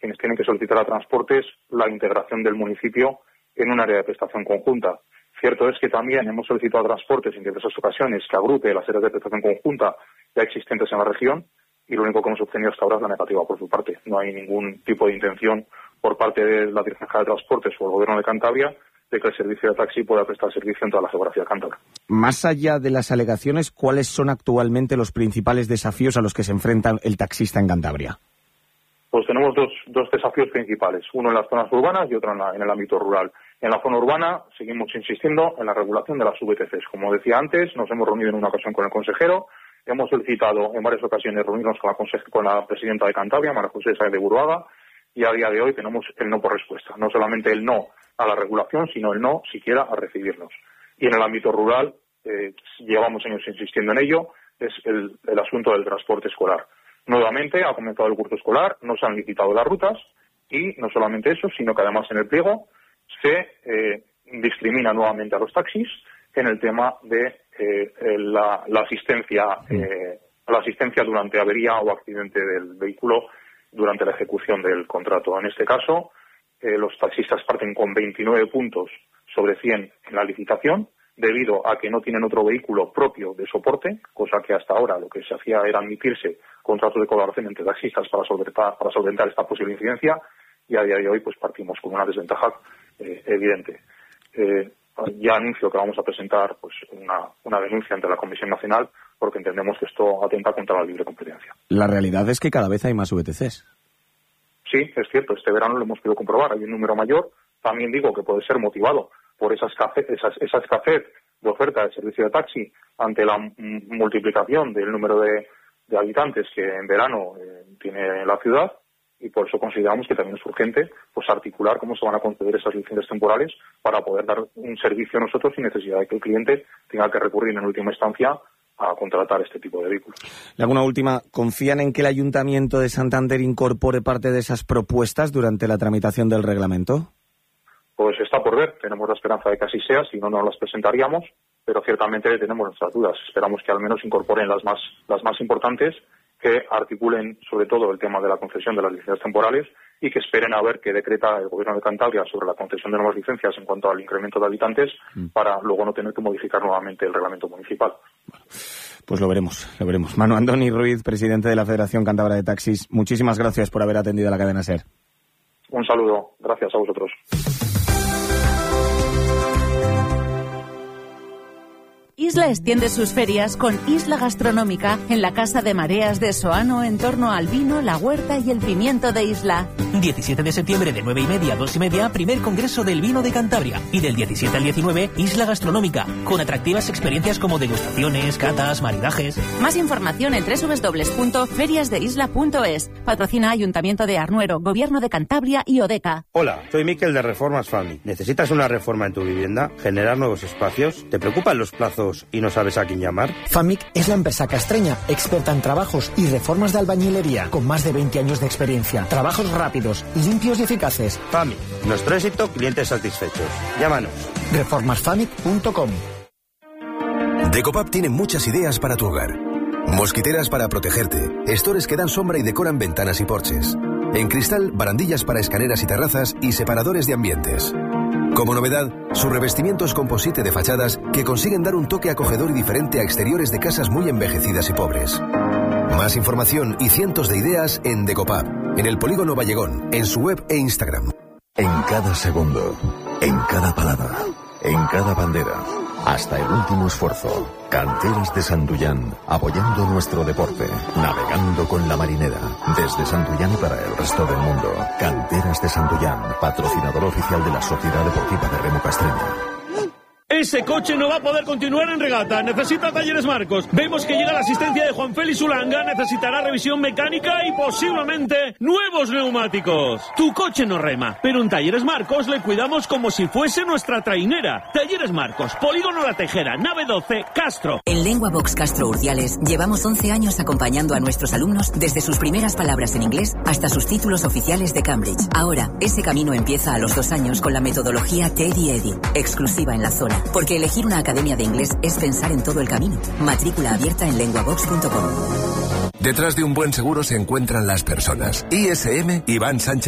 quienes tienen que solicitar a Transportes la integración del municipio en un área de prestación conjunta. Cierto es que también hemos solicitado a Transportes en diversas ocasiones que agrupe las áreas de prestación conjunta ya existentes en la región, y lo único que hemos obtenido hasta ahora es la negativa por su parte. No hay ningún tipo de intención por parte de la Dirección General de Transportes o el Gobierno de Cantabria de que el servicio de taxi pueda prestar servicio en toda la geografía cántabra. Más allá de las alegaciones, ¿cuáles son actualmente los principales desafíos a los que se enfrenta el taxista en Cantabria? Pues tenemos dos desafíos principales, uno en las zonas urbanas y otro en el ámbito rural. En la zona urbana seguimos insistiendo en la regulación de las VTCs. Como decía antes, nos hemos reunido en una ocasión con el consejero, hemos solicitado en varias ocasiones reunirnos con la presidenta de Cantabria, María José Sáez de Buruaga, y a día de hoy tenemos el no por respuesta. No solamente el no a la regulación, sino el no siquiera a recibirnos. Y en el ámbito rural, llevamos años insistiendo en ello, es el asunto del transporte escolar. Nuevamente ha comenzado el curso escolar, no se han licitado las rutas y no solamente eso, sino que además en el pliego se discrimina nuevamente a los taxis en el tema de la asistencia durante avería o accidente del vehículo durante la ejecución del contrato. En este caso, los taxistas parten con 29 puntos sobre 100 en la licitación, debido a que no tienen otro vehículo propio de soporte, cosa que hasta ahora lo que se hacía era admitirse contratos de colaboración entre taxistas para solventar esta posible incidencia, y a día de hoy pues partimos con una desventaja evidente. Ya anuncio que vamos a presentar pues una denuncia ante la Comisión Nacional porque entendemos que esto atenta contra la libre competencia. La realidad es que cada vez hay más VTCs. Sí, es cierto, este verano lo hemos podido comprobar, hay un número mayor. También digo que puede ser motivado por esa escasez de oferta de servicio de taxi ante la multiplicación del número de habitantes que en verano tiene la ciudad, y por eso consideramos que también es urgente pues articular cómo se van a conceder esas licencias temporales para poder dar un servicio a nosotros sin necesidad de que el cliente tenga que recurrir en última instancia a contratar este tipo de vehículos. Le hago una última. ¿Confían en que el Ayuntamiento de Santander incorpore parte de esas propuestas durante la tramitación del reglamento? Pues está por ver. Tenemos la esperanza de que así sea, si no, no las presentaríamos, pero ciertamente tenemos nuestras dudas. Esperamos que al menos incorporen las más importantes, que articulen sobre todo el tema de la concesión de las licencias temporales y que esperen a ver qué decreta el Gobierno de Cantabria sobre la concesión de nuevas licencias en cuanto al incremento de habitantes para luego no tener que modificar nuevamente el reglamento municipal. Pues lo veremos. Manu Andoni Ruiz, presidente de la Federación Cántabra de Taxis, muchísimas gracias por haber atendido a la cadena SER. Un saludo, gracias a vosotros. Isla extiende sus ferias con Isla Gastronómica en la Casa de Mareas de Soano en torno al vino, la huerta y el pimiento de Isla. 17 de septiembre de 9:30 a 2:30, primer Congreso del Vino de Cantabria. Y del 17 al 19, Isla Gastronómica, con atractivas experiencias como degustaciones, catas, maridajes. Más información en www.feriasdeisla.es. Patrocina Ayuntamiento de Arnuero, Gobierno de Cantabria y Odeca. Hola, soy Miquel de Reformas Fami. ¿Necesitas una reforma en tu vivienda? ¿Generar nuevos espacios? ¿Te preocupan los plazos y no sabes a quién llamar? FAMIC es la empresa castreña, experta en trabajos y reformas de albañilería, con más de 20 años de experiencia. Trabajos rápidos, limpios y eficaces. FAMIC, nuestro éxito, clientes satisfechos. Llámanos. reformasfamic.com. Decopap tiene muchas ideas para tu hogar. Mosquiteras para protegerte, estores que dan sombra y decoran ventanas y porches. En cristal, barandillas para escaleras y terrazas y separadores de ambientes. Como novedad, su revestimiento es composite de fachadas que consiguen dar un toque acogedor y diferente a exteriores de casas muy envejecidas y pobres. Más información y cientos de ideas en Decopap, en el Polígono Vallegón, en su web e Instagram. En cada segundo, en cada palabra, en cada bandera, hasta el último esfuerzo. Canteras de Santullán, apoyando nuestro deporte, navegando con la marinera, desde Santullán y para el resto del mundo. Canteras de Santullán, patrocinador oficial de la Sociedad Deportiva de Remo Castreña. Ese coche no va a poder continuar en regata. Necesita Talleres Marcos. Vemos que llega la asistencia de Juan Félix Ulanga. Necesitará revisión mecánica y posiblemente nuevos neumáticos. Tu coche no rema, pero en Talleres Marcos le cuidamos como si fuese nuestra trainera. Talleres Marcos, Polígono La Tejera, nave 12, Castro. En Lengua Box Castro Urdiales llevamos 11 años acompañando a nuestros alumnos desde sus primeras palabras en inglés hasta sus títulos oficiales de Cambridge. Ahora, ese camino empieza a los 2 años con la metodología Teddy Eddy, exclusiva en la zona. Porque elegir una academia de inglés es pensar en todo el camino. Matrícula abierta en lenguabox.com. Detrás de un buen seguro se encuentran las personas. ISM Iván Sánchez